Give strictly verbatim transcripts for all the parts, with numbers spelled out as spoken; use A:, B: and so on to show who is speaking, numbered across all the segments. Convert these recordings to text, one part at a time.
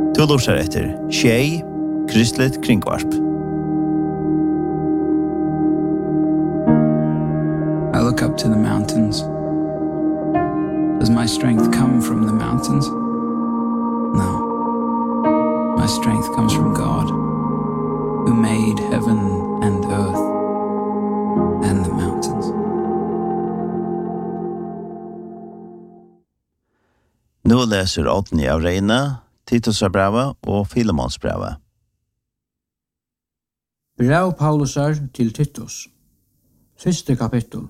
A: Du lurer etter Tjej, Kristlet Kringvarp.
B: I look up to the mountains. Does my strength come from the mountains? No. My strength comes from God, who made heaven and earth and the mountains.
A: Nu läser Otni av Reina, Titusbrava og Filemonsbrava.
C: Brev Paulusar til Titus. Første kapittel.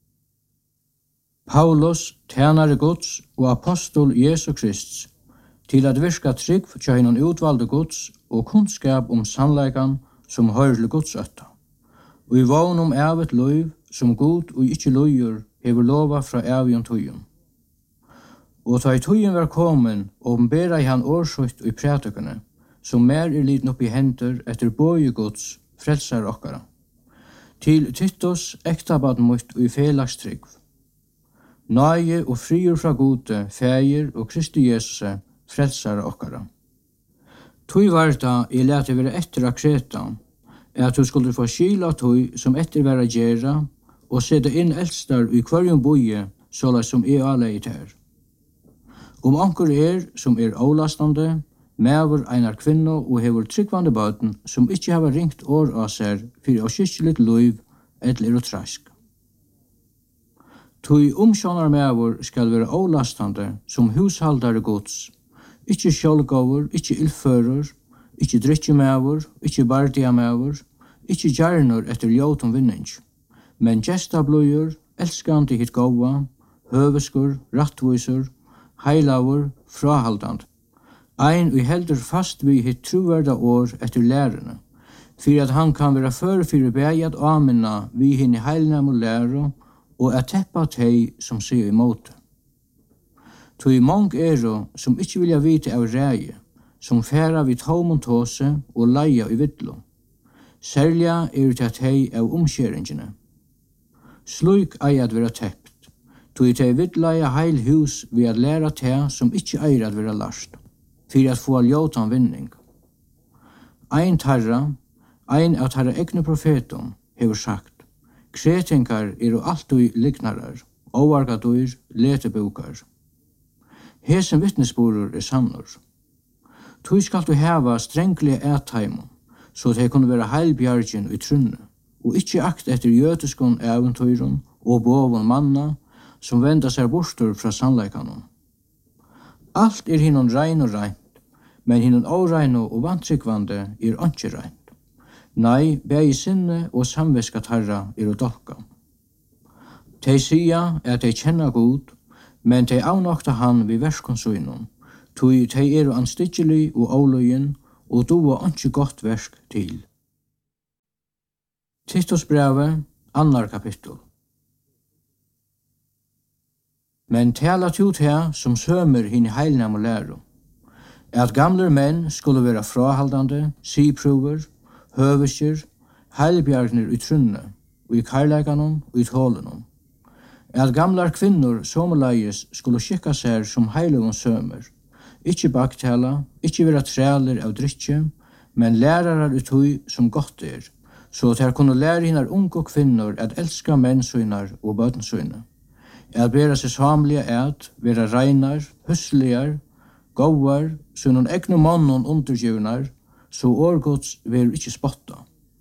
C: Paulus, tjenare Guds og apostol Jesu Krist, til at virka trygg tja hinnan utvalde Guds og kunnskap om sannleikan som høyr til Guds øtta. Og i vogn om evet løyv som god og ikkje løyur hever lova fra evion tøyen. Og ta i tøyen var komen, åpenbera i han årsøyt og i prætikene, som mer er liten opp i henter etter bøye Guds, frelsar okkara. Til Titus, ektabaden mot og i felagstrygg. Nøye og frier fra gode, feir og Kristi Jesus, frelsar okkara. Tøy varta i lete være etter av Kreta, er at du skulle få skila tøy som etter være gjerra, og sette inn eldstar i kvarjon boje, såla som er aleit her. Om anker er som er avlastande, mever einar kvinno og hever tryggvande bøten som ikkje hever ringt år av seg for å skikkelig løyv eller og trask. Tøy omsjonar mever skal være avlastande som hushaldare Guds, ikkje sjølgåver, ikkje illfører, ikkje drittjemever, ikkje bardiamever, ikkje gjerner etter ljótum vinning, men gestabløyer, elskande hitt gåva, høveskur, rattvisur, heilavur, frahaldand. Ein vi heldur fast vi hitt truverda år etter lærerne, for at han kan være før for begjad aminna vi hinn i heilnam og læro, og at teppa tei som sier imot. Tøy mong ero som ikkje vilja vite av reie, som færa vid tomon tåse og leia i vidlo. Særlig er det at hei av omskjeringene. Sluk ei at vera teppt, tøy tei vidleia heil hus ved at læra te som ikkje eier at vera larst, for at få ljótan vinning. Ein tarra, ein av tarra egne profetum, hever sagt, kretingar er og alltid lignarar, óvargadur, letebukar. Hesen vittnesborur er sannur. Tøy skal du heva strenglige ættaimon, så det kunne være heilbjargin i trunne, og ikkje akt etter jøtiskon eventøyrun og bovon manna, som venda seg bortur fra sannleikanon. Alt er hinnon rein og reint, men hinnon åreino og vantryggvande er ikke reint. Nei, begge sinne og samviska tarra er å dolka. Tei sia at tei kjenna god, men tei avnokta han vi verskonsøynon, tui tei er anstikkelig og avløyen, og doa ikke godt versk til. Titus brevet, annar kapittel. Men tala tut her som sømer hinn i heilnam og læro, at gamle menn skulle være frahaldande, siprover, høveskjer, heilbjargner i trunne, og i karlæganon og i tålenon. At gamlar kvinnor sommerleies skulle skikka seg som heilogon sømer, ikkje baktala, ikkje vera træler av drittje, men lærarar i tøy som godt er, så at her kunne lære hinnar unge kvinnor at elska mennsøynar og bøtensøynar. At bera seg samlige at, vera reinar, husligar, gåvar, så noen egne mannen undergivnar, så årgods ver ikkje spotta.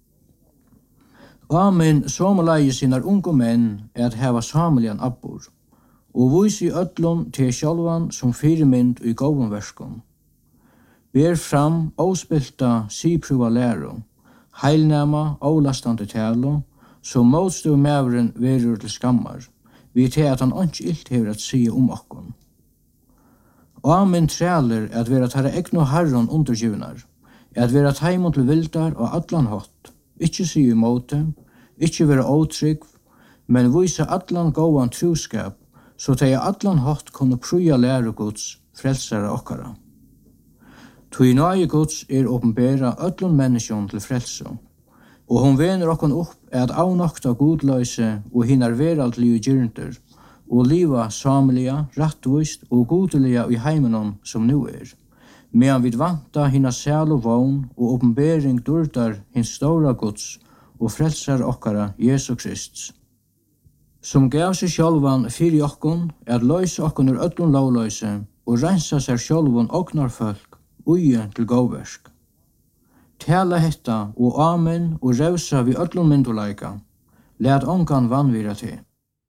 C: Amen, somaleie sinar unge menn er at heva samelian abbor, og vis i ödlun til sjálvan som firmynd i gåvanverskon. Ber fram avspilta siprua læro, heilnama avlastande talo, som motstå mævren verur til skammar, vi til at han ikke ilt hever at sige om okkon. Amen træler at vera tarra egnu harron undergivnar, at vera taimon til vildar og allan hot, ikkje sige måte, ikkje vera åtrygg, men vise allan gåan truskap, så tei allan hot kunne pruja lære Guds, frelsare okkara. Tui nøye Guds er åpenbæra öllun menneskjon til frelse, og hon vener okkon opp at avnokta godløyse og hinnar veraldlige gyrnder, og liva samelia, rattvist og godelia i heimenon som nu er, medan vid vanta hina sæl og vogn og oppenbering durdar hins stora Guds og frelsar okkara Jesu Krist. Som gav seg sjálvan fyrir okkon at løysa okkon ur öllum lovløyse og rensa seg sjálvan oknar folk uje til gåversk. Tala hetta og amen og rausa vi öllum mynduleika. Læt ongan vanvira til.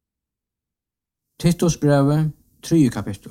C: Titus brevet, tredje kapittel.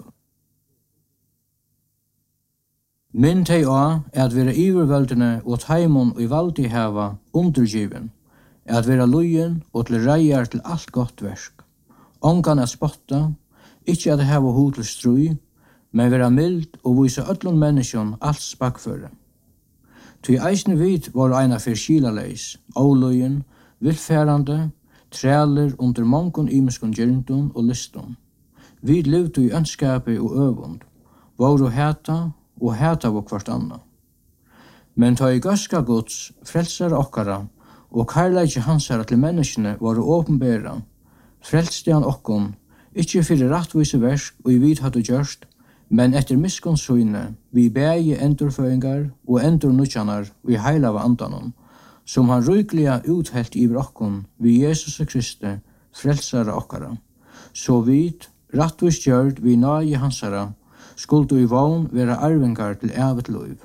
C: Minn tei á at vera yvirvöldene og taimon og i valdi heva undergiven, at vera lujen og til reiar til alt gott versk. Ongan at spotta, ikkje at heva hod til strui, men vera mild og vise öllum menneskjon alt spakføre. Tui eisne vit var eina fyr skilaleis, ólujen, vilfærande, træler under mongon imiskon gjerndun og liston. Vi levde i ønskapi og øvund, voru heta og heta av kvart anna. Men ta i gaska Guds, frelsar okkara, og karlægje hansara til menneskene var åpenbæra, frelste han okkon, ikkje fyrir rattvise versk og i vid hadde gjørst, men etter miskonsyne vi bæge endurføyngar og endurnutjanar vi heila av andanon, som han rykliga uthelt i okkon vi Jesus Kristi, frelsare okkara. Så vid, rattvis gjørd vi nage hansara, skulle i vogn være arvingar til evet loiv.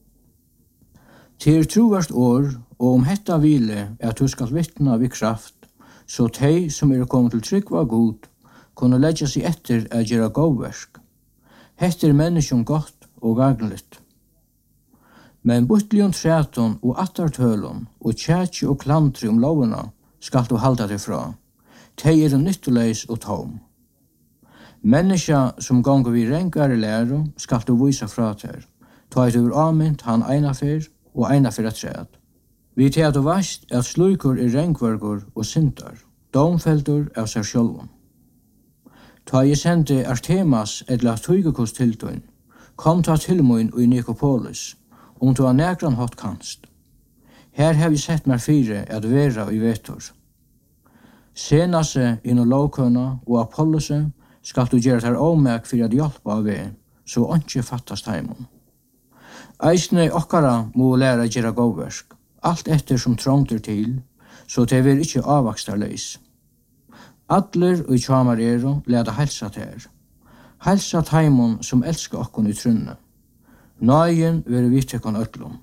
C: Til troverst år, og om hetta vile at du skal vittna vi kraft, så tei som er kommet til trygg var god, kunne leggja seg etter at gjøre gåversk. Hetta er menneskjon godt og gagnligt. Men butlion træton og attartølon og tjætje og klantri om lovena skal du halda deg fra. Tei er nyttuleis og tom. Menneska som gonger vi renkare læro skal du vise fra ter. Ta et ur amint han eina fyr og eina fyr at træt. Vi til at du veist at slukur er renkvargur og sintar, domfeldur av seg sjálfum. Ta jeg sendte Artemas edla tøygekost til tøyn, kom ta til moin i Nikopolis, om du har nægran hatt kanst. Her har vi sett meg fire at vera i vetur. Senase inn og lovkøna og Apollose skal du gjøre ter omæk for at hjelpa av vi, så ikke fattast heimon. Eisne okkara må læra gjøre gåversk, alt etter som trångter til, så det vil ikke avvakstarleis. Adler og tjamarero leda helsa ter. Helsa taimon som elskar okkon i trunne. Nøyen vil vi tekkon öllum.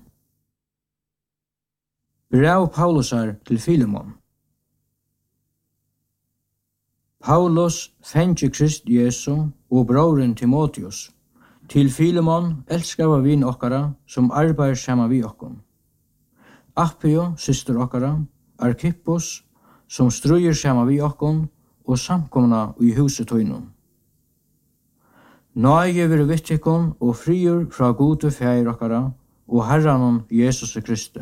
C: Brev Paulusar til Filemon. Paulus fengi Krist Jesu og broren Timotheus, til Filemon elskava vin okkara som arbeid saman vi okkon. Appio, syster okkara, Arkippos, som strøyer saman vi okkon, og samkomna i huset tøynum. Nøye vir vittikon og friur fra gode fjær okkara og Herranon Jesus Kristi.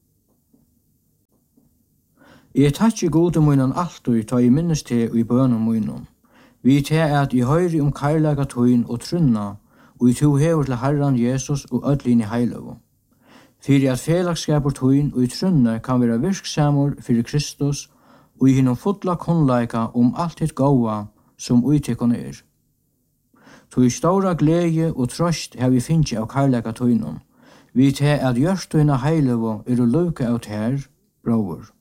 C: Jeg takkje gode munnen alltid ta i minnes til og i bønnen munnen. Vi til at jeg høyre om karlaga tøyn og trunna, og i to hever til Herran Jesus og ødlin i heilovo. Fyrir at felagsskapur tøyn og i trunne kan være virksamur fyrir Kristus, og i hinnom fotla konleika om alt hitt gåa som uitikon er. Tui stora glede og trøst har vi finnst av karlaga tøynum. Vi til at gjørstøyna heilovo er å luka av her, bror.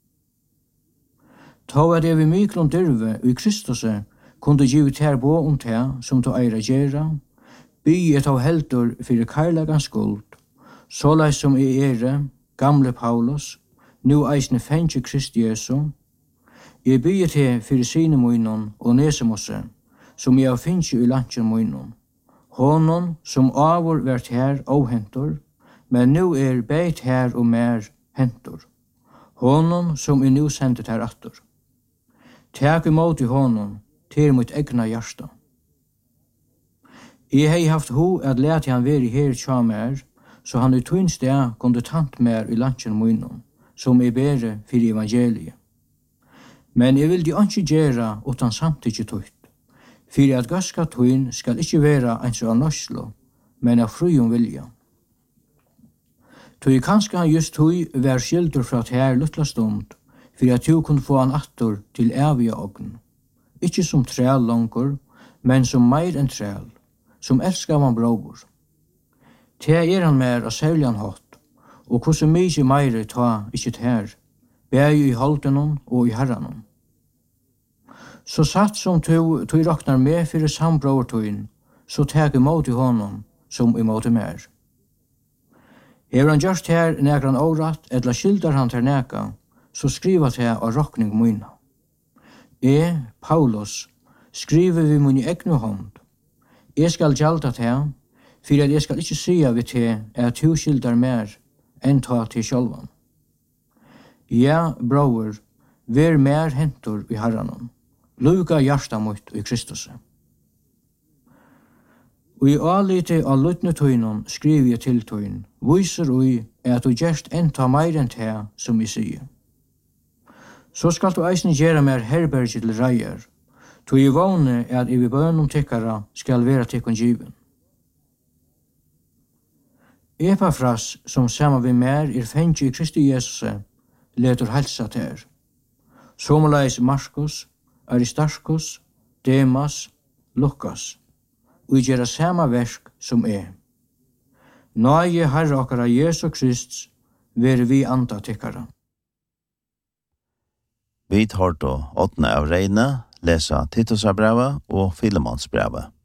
C: Ta at jeg vi miklom dyrve og i Kristuse kunde givet ter bo om te som to eira gjerra, byet av heldur fyrir karlagans skuld, såleis som i ere, gamle Paulus, nu eisne fengi Krist Jesu, jeg byet te fyrir sine munnen og nesemosse, som jeg finnst i lantjen munnen, honom som avur vært her og hentur, men nu er beit her og mer hentur, honom som er nu sendet her attur. Takk imot i honom, til mitt egna hjärsta. Jeg hei haft ho at lete han veri her tja mer, så han i tøyn sted kunde tant mer i lantjen munnen, som er bere fyrir evangeliet. Men jeg vil de ikke gjøre utan samtidig tøyt, fyrir at gaska tøyn skal ikke være ens av norslo, men av frujum vilja. Tøy kanskje han just tøy vær skildur fra her luttla stund, fyrir at du kunne få han attor til evige ogn. Ikke som træl langur, men som meir enn træl, som elskar man brobor. te er han mer av særlig hatt, og hvordan mye meire ta ikke her, bæg i holdenon og i herranon. Så satt som tu, tu raknar med fyrir sambrauertøyen, så teg imot i honom som imot i mer. Hever han gjørst her nekran året, edla skildar han ter neka, så skriva te av rokning myna. E, Paulus, skriver vi mun i egnu hånd. Jeg skal gjalda te, for at jeg skal ikke sia vi te at tu skildar mer enn ta til sjálvan. Ja, brauer, ver mer hentur i herranon, luka hjärsta mot i Kristus. Og i alite av lutne tøynon skriver jeg til tøyn, viser ui at du gjerst enta meir enn te som jeg sier. Så skal du eisen gjøre mer herberget til reier, to i vane at i bønum tikkara skal være tikkun given. Epafras, som saman vi mer er fengi i Kristi Jesus, letur helsa ter. Somaleis Markus, Aristarchus, Demas, Lukas, og gjera sama verk som er. Nøye Herre okkara Jesu Krist, ver vi anda tikkara.
A: Vi tar då åttende av Reine, lesa Titusabrevet og Filemonsbrevet.